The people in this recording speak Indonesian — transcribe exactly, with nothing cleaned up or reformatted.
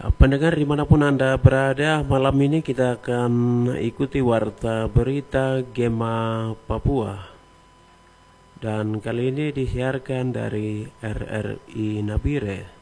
Pendengar dimanapun Anda berada, malam ini kita akan ikuti warta berita Gema Papua. Dan kali ini disiarkan dari R R I Nabire.